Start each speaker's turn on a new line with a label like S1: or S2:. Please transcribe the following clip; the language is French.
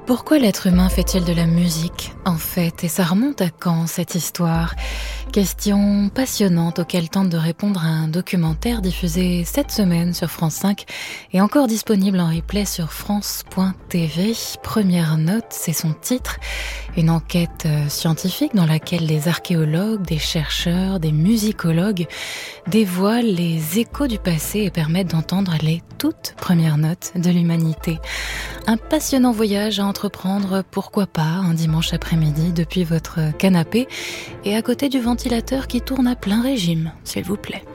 S1: Pourquoi l'être humain fait-il de la musique, en fait? Et ça remonte à quand, cette histoire? Question passionnante auquel tente de répondre un documentaire diffusé cette semaine sur France 5 et encore disponible en replay sur France.tv. Première note, c'est son titre. Une enquête scientifique dans laquelle des archéologues, des chercheurs, des musicologues dévoilent les échos du passé et permettent d'entendre les toutes premières notes de l'humanité. Un passionnant voyage à entreprendre, pourquoi pas, un dimanche après-midi depuis votre canapé et à côté du ventilateur qui tourne à plein régime, s'il vous plaît.